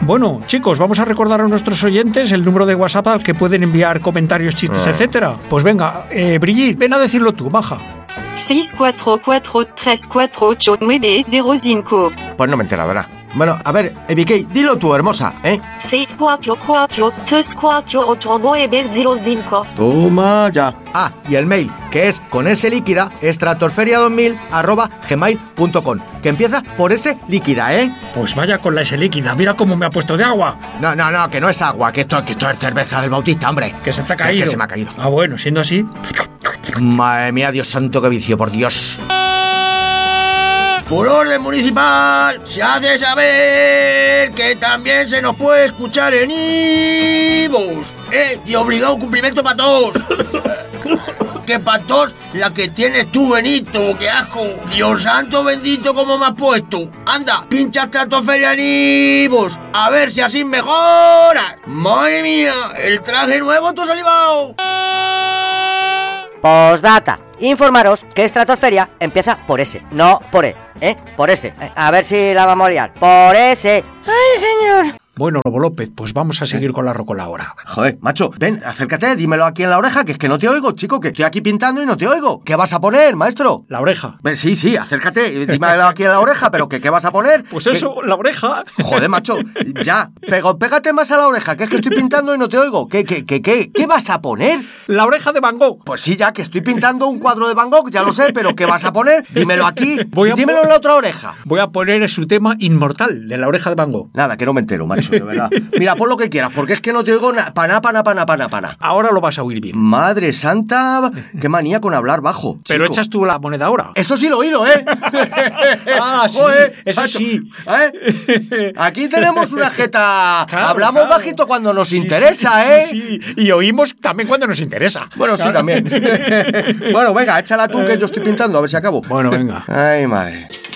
Bueno, chicos, vamos a recordar a nuestros oyentes el número de WhatsApp al que pueden enviar comentarios, chistes, etcétera. Pues venga, Brigitte, ven a decirlo tú, maja. 644-348-905. Pues no me he enterado nada. Bueno, a ver, Vicky, dilo tú, hermosa, ¿eh? 644-348-905. Toma ya. Ah, y el mail, que es con S líquida, estratosferia2000@gmail.com, que empieza por S líquida, ¿eh? Pues vaya con la S líquida, mira cómo me ha puesto de agua. No, que no es agua, que esto es cerveza del Bautista, hombre. Que se te ha caído. Que se me ha caído. Ah, bueno, siendo así... Madre mía, Dios santo, qué vicio, por Dios. Por orden municipal, se hace saber que también se nos puede escuchar en iVoox. Y obligado cumplimiento para todos. Que para todos la que tienes tú, Benito, qué asco. Dios santo bendito, cómo me has puesto. Anda, pincha Estratosferia en iVoox, a ver si así mejoras. Madre mía, el traje nuevo te ha salivado. Postdata. Informaros que Estratosferia empieza por S, no por E, por S. A ver si la vamos a liar. Por S. ¡Ay, señor! Bueno, Lobo López, pues vamos a seguir con la rocola ahora. Joder, macho, ven, acércate, dímelo aquí en la oreja, que es que no te oigo, chico, que estoy aquí pintando y no te oigo. ¿Qué vas a poner, maestro? La oreja. Sí, acércate, dímelo aquí en la oreja, pero ¿qué vas a poner? Pues eso, la oreja. Joder, macho, ya, pégate más a la oreja, que es que estoy pintando y no te oigo. ¿Qué vas a poner? La oreja de Van Gogh. Pues sí, ya, que estoy pintando un cuadro de Van Gogh, ya lo sé, pero ¿qué vas a poner? Dímelo aquí, dímelo en la otra oreja. Voy a poner su tema inmortal, de la oreja de Van Gogh. Nada, que no me entero, macho, de verdad. Mira, pon lo que quieras, porque es que no te oigo pana. Ahora lo vas a oír bien. Madre santa, qué manía con hablar bajo. Pero chico. echas tú la moneda ahora. Eso sí lo he oído, ¿eh? Ah, sí, Joder, eso macho, sí. Aquí tenemos una jeta. Claro, hablamos claro. bajito cuando nos interesa, ¿eh? Sí. Y oímos también cuando nos interesa. Bueno, claro. Sí, también. Bueno, venga, échala tú, que yo estoy pintando, a ver si acabo. Bueno, venga. Ay, madre.